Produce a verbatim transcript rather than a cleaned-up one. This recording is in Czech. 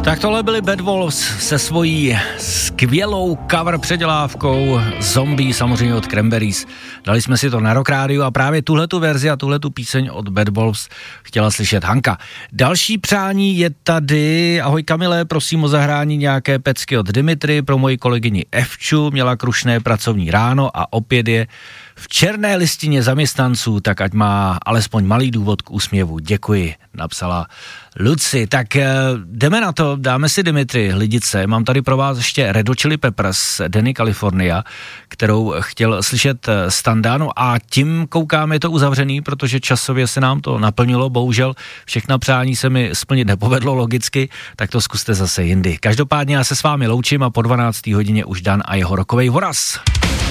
Tak tohle byli Bad Wolves se svojí skvělou cover předělávkou Zombie, samozřejmě od Cranberries. Dali jsme si to na Rock Radio a právě tuhletu verzi a tuhletu píseň od Bad Wolves chtěla slyšet Hanka. Další přání je tady. Ahoj Kamile, prosím o zahrání nějaké pecky od Dimitry pro moji kolegyni Evču, měla krušné pracovní ráno a opět je v černé listině zaměstnanců, tak ať má alespoň malý důvod k úsměvu. Děkuji, napsala Luci. Tak jdeme na to, dáme si Dimitry Lidice. Mám tady pro vás ještě Red Hot Chili Peppers, Danny California, kterou chtěl slyšet Standa. A tím koukám, je to uzavřený, protože časově se nám to naplnilo. Bohužel všechna přání se mi splnit nepovedlo logicky, tak to zkuste zase jindy. Každopádně já se s vámi loučím a po dvanácté hodině už Dan a jeho rokovej voraz.